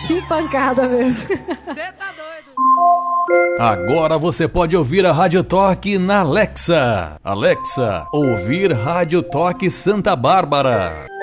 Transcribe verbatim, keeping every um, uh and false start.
Que pancada mesmo. Você tá doido? Agora você pode ouvir a Rádio Toque na Alexa. Alexa, ouvir Rádio Toque Santa Bárbara.